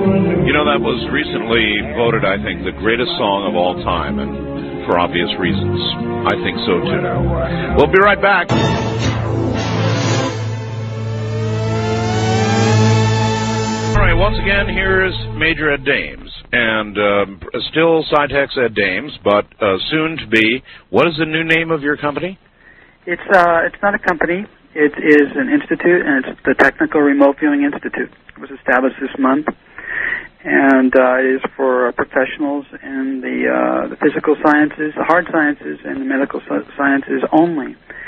You know, that was recently voted, I think, the greatest song of all time, and for obvious reasons. I think so, too. We'll be right back. All right, once again, here's Major Ed Dames, and still Scitex Ed Dames, but soon to be, what is the new name of your company? It's not a company. It is an institute, and it's the Technical Remote Viewing Institute. It was established this month, and it is for professionals in the physical sciences, the hard sciences, and the medical sciences only.